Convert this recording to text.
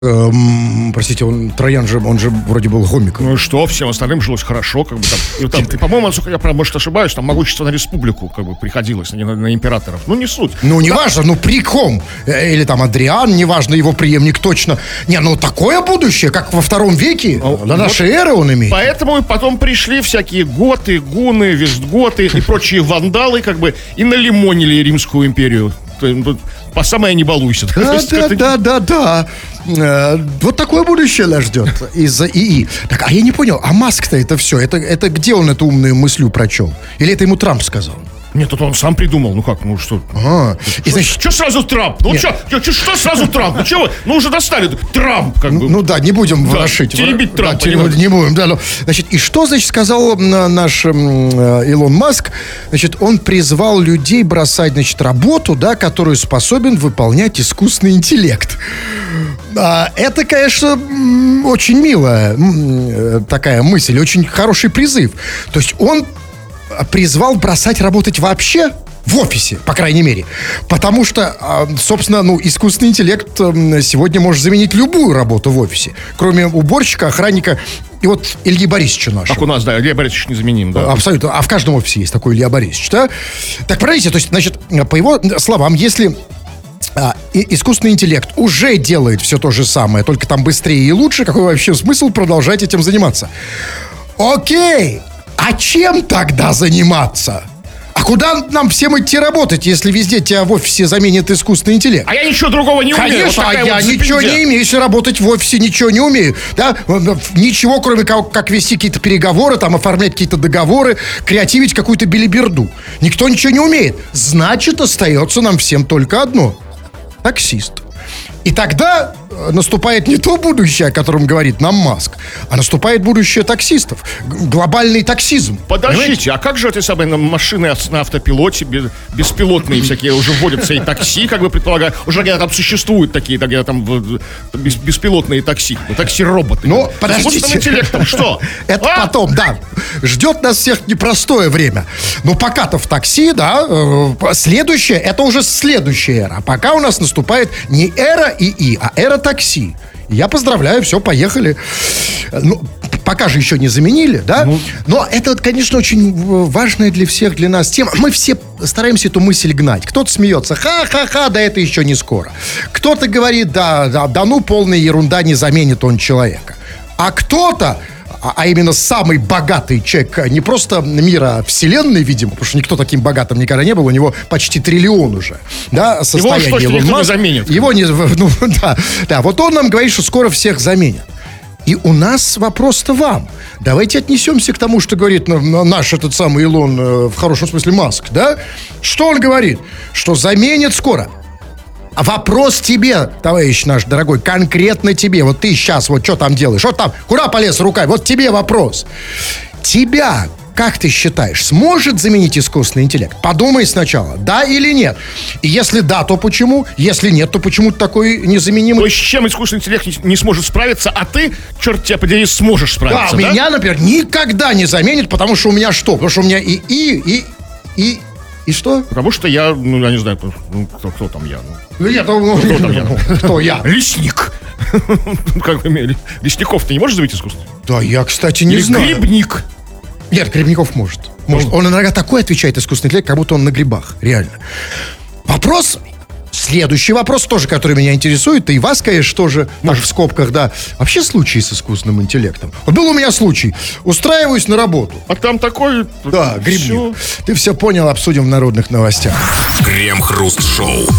Простите, Троян же, он же вроде был гомиком. Ну и что, всем остальным жилось хорошо, как бы там. По-моему, я, может, ошибаюсь, там могущество на республику, как бы, приходилось, а не на императоров. Ну, не суть. Ну, неважно, ну, при ком? Или там Адриан, неважно, его преемник точно. Не, ну, такое будущее, как во 2 веке, до нашей эры он имеет. Поэтому и потом пришли всякие готы, гуны, вестготы и прочие вандалы, как бы, и налимонили Римскую империю. По самое не балуйся. Да. Вот такое будущее нас ждет из-за ИИ. Так, а я не понял, а Маск-то это все, это где он эту умную мысль прочел? Или это ему Трамп сказал? Нет, это он сам придумал. Ну как, ну что? И значит, что сразу Трамп? Ну что сразу Трамп? Ну что вы? Ну уже достали. Трамп, как бы. Ну да, не будем ворошить. Теребить Трампа. Не будем, да. Значит, и что, значит, сказал наш Илон Маск? Значит, он призвал людей бросать, значит, работу, да, которую способен выполнять искусственный интеллект. Это, конечно, очень милая такая мысль, очень хороший призыв. То есть он призвал бросать работать вообще в офисе, по крайней мере. Потому что, собственно, искусственный интеллект сегодня может заменить любую работу в офисе. Кроме уборщика, охранника и вот Ильи Борисовича нашего. Как у нас, да, Илья Борисович незаменим, да. Абсолютно. А в каждом офисе есть такой Илья Борисович, да? Так, подождите, то есть, значит, по его словам, если искусственный интеллект уже делает все то же самое, только там быстрее и лучше, какой вообще смысл продолжать этим заниматься? Окей! А чем тогда заниматься? А куда нам всем идти работать, если везде тебя в офисе заменит искусственный интеллект? А я ничего другого не умею. Конечно, вот я ничего не умею. Если работать в офисе, ничего не умею. Да? Ничего, кроме как вести какие-то переговоры, там, оформлять какие-то договоры, креативить какую-то белиберду. Никто ничего не умеет. Значит, остается нам всем только одно. Таксист. И тогда наступает не то будущее, о котором говорит нам Маск, а наступает будущее таксистов. Глобальный таксизм. Подождите, понимаете? А как же эти самые машины на автопилоте, беспилотные всякие уже вводятся, и такси, как бы предполагаю, уже где-то там существуют такие, там беспилотные такси, такси-роботы. Ну, подождите. С интеллектом, что? Это потом, да. Ждет нас всех непростое время. Но пока-то в такси, да, следующее, это уже следующая эра. А пока у нас наступает не эра ИИ, а эра такси. Я поздравляю, все, поехали. Ну, пока же еще не заменили, да? Но это, конечно, очень важная для всех, для нас тема. Мы все стараемся эту мысль гнать. Кто-то смеется, ха-ха-ха, да это еще не скоро. Кто-то говорит, да, полная ерунда, не заменит он человека. А кто-то, а именно самый богатый человек не просто мира, а вселенной, видимо, потому что никто таким богатым никогда не был, у него почти триллион уже, да, состояние. Его никто не заменит. Его не, да, вот он нам говорит, что скоро всех заменят. И у нас вопрос-то вам. Давайте отнесемся к тому, что говорит наш этот самый Илон, в хорошем смысле Маск, да? Что он говорит? Что заменят скоро. А вопрос тебе, товарищ наш дорогой, конкретно тебе. Вот ты сейчас вот что там делаешь? Вот там, куда полез руками? Вот тебе вопрос. Тебя, как ты считаешь, сможет заменить искусственный интеллект? Подумай сначала, да или нет. И если да, то почему? Если нет, то почему ты такой незаменимый? То есть с чем искусственный интеллект не сможет справиться, а ты, черт тебя подери, сможешь справиться, да? Меня, например, никогда не заменит, потому что у меня что? Потому что у меня и что? Потому что я, я не знаю, кто там я. Кто я? Лесник. Лесников ты не можешь заменить искусственно? Да, я, кстати, не знаю. Грибник. Нет, Грибников может. Он иногда такой отвечает, искусственный интеллект, как будто он на грибах. Реально. Следующий вопрос тоже, который меня интересует, и вас, конечно, тоже, в скобках, да. Вообще случаи с искусственным интеллектом. Вот был у меня случай. Устраиваюсь на работу. А там такой... Да, грибник. Ты все понял, обсудим в народных новостях. Крем-хруст-шоу.